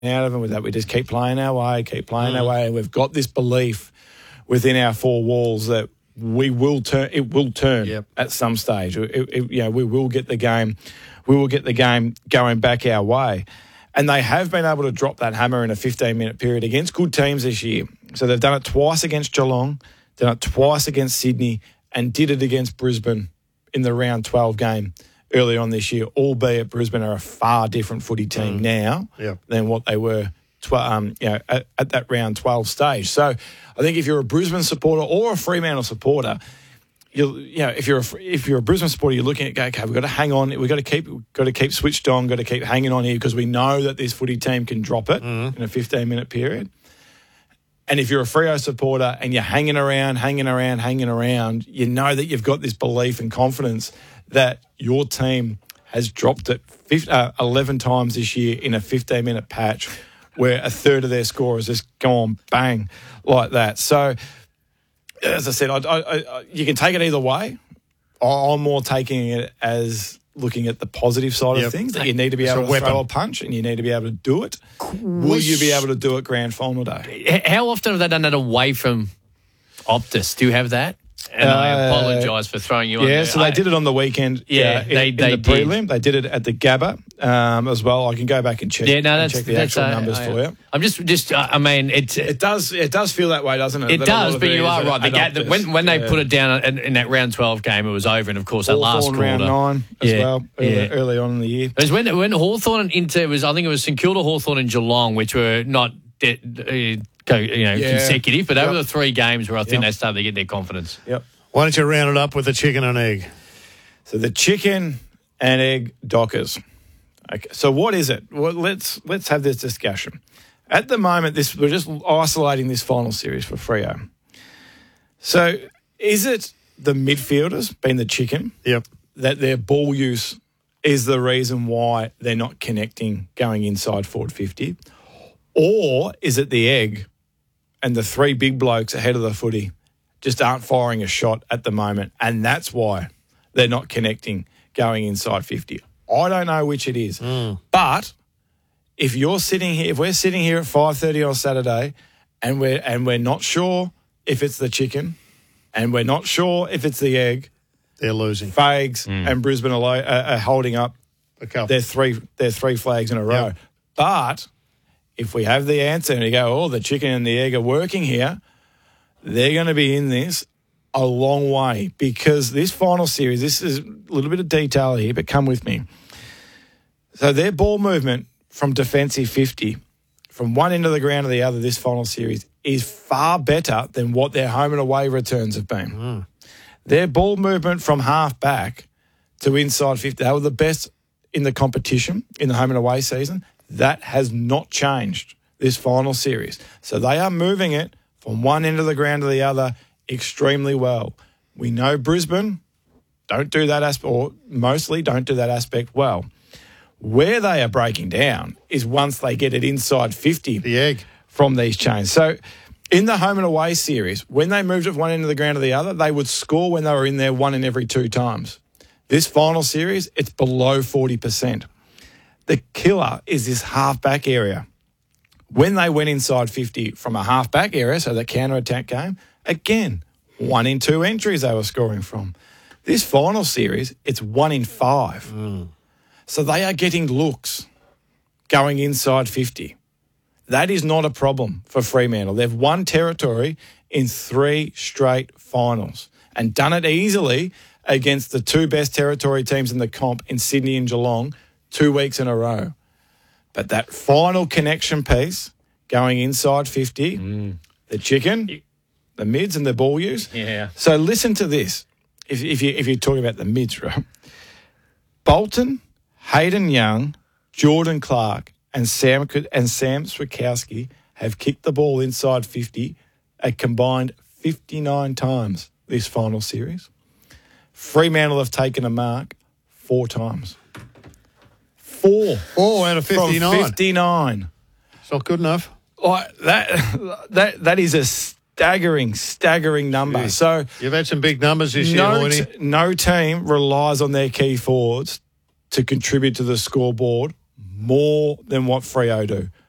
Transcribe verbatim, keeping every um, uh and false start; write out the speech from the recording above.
out of them with that. We just keep playing our way, keep playing Mm. our way, and we've got this belief within our four walls that we will turn. It will turn Yep. at some stage. It, it, you know, we will get the game. We will get the game going back our way, and they have been able to drop that hammer in a fifteen-minute period against good teams this year. So they've done it twice against Geelong, done it twice against Sydney, and did it against Brisbane in the round twelve game early on this year, albeit Brisbane are a far different footy team Mm. now Yep. than what they were tw- um, you know, at, at that round twelve stage. So I think if you're a Brisbane supporter or a Fremantle supporter, you you know, if you're a, if you're a Brisbane supporter, you're looking at, okay, we've got to hang on, we've got to keep got to keep switched on, got to keep hanging on here because we know that this footy team can drop it Mm. in a fifteen-minute period. And if you're a Freo supporter and you're hanging around, hanging around, hanging around, you know that you've got this belief and confidence that your team has dropped it fifty, uh, eleven times this year in a fifteen-minute patch where a third of their score has just gone bang like that. So, as I said, I, I, I, you can take it either way. I- I'm more taking it as looking at the positive side Yep. of things, that you need to be It's able a to weapon. throw a punch and you need to be able to do it. Will you be able to do it grand final day? H- How often have they done that away from Optus? Do you have that? And I Uh, apologise for throwing you on Yeah, there. so they I- did it on the weekend. Yeah, uh, in, they- in they the did. prelim. They did it at the Gabba um, as well. I can go back and check. Yeah, no, and that's check the that's, actual uh, numbers I- for you. I'm just, just. Uh, I mean, it's It does. It does feel that way, doesn't it? It That a lot does, of but it you is are at- right. The at ga- the, Optus. when when they Yeah. put it down in, in that round twelve game, it was over, and of course that last Hawthorn quarter, round nine as Yeah, well, early, yeah. early on in the year. It was when when Hawthorn and Inter was. I think it was St Kilda, Hawthorn, and Geelong, which were not de- uh, co- you know Yeah. consecutive, but over Yep. the three games where I think Yep. they started to get their confidence. Yep. Why don't you round it up with the chicken and egg? So the chicken and egg Dockers. Okay. So what is it? Well, let's let's have this discussion. At the moment, this we're just isolating this final series for Freo. So is it the midfielders, being the chicken, Yep. that their ball use is the reason why they're not connecting going inside forward fifty? Or is it the egg and the three big blokes ahead of the footy just aren't firing a shot at the moment, and that's why they're not connecting going inside fifty? I don't know which it is. But if you're sitting here, if we're sitting here at five thirty on Saturday and we're and we're not sure if it's the chicken and we're not sure if it's the egg, They're losing. Fags and Brisbane are, lo- are, are holding up A couple. their three their three flags in a row. Yep. But if we have the answer and we go, oh, the chicken and the egg are working here, they're going to be in this a long way, because this final series, this is a little bit of detail here, but come with me. So their ball movement from defensive fifty, from one end of the ground to the other this final series, is far better than what their home and away returns have been. Mm. Their ball movement from half back to inside fifty, they were the best in the competition in the home and away season. That has not changed this final series. So they are moving it from one end of the ground to the other extremely well. We know Brisbane don't do that aspect, or mostly don't do that aspect well. Where they are breaking down is once they get it inside fifty The egg. from these chains. So in the home and away series, when they moved it from one end of the ground to the other, they would score when they were in there one in every two times. This final series, it's below forty percent. The killer is this half-back area. When they went inside fifty from a half-back area, so the counter-attack game, again, one in two entries they were scoring from. This final series, it's one in five. Mm. So they are getting looks going inside fifty. That is not a problem for Fremantle. They've won territory in three straight finals and done it easily against the two best territory teams in the comp in Sydney and Geelong two weeks in a row. But that final connection piece going inside fifty, the chicken, the mids and the ball use. Yeah. So listen to this. If, if, you, if you're talking about the mids, right? Bolton, Hayden Young, Jordan Clark, and Sam and Sam Swikowski have kicked the ball inside fifty a combined fifty-nine times this final series. Fremantle have taken a mark four times. Four. Four out of fifty-nine. From fifty-nine. It's not good enough. Like that, that, that is a staggering, staggering number. Gee. So You've had some big numbers this year, no, Lloydie. t- no team relies on their key forwards to contribute to the scoreboard more than what Freo do.